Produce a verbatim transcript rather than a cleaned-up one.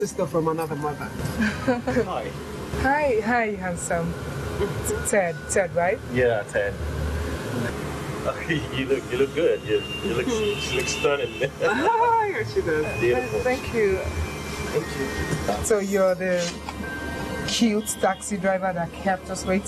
Sister from another mother. Hi. Hi, hi, handsome. Ted, Ted, right? Yeah, Ted. you look, you look good. You, you look, she looks stunning. Ah, yeah, she does. Beautiful. Thank you. Thank you. So you're the cute taxi driver that kept us waiting.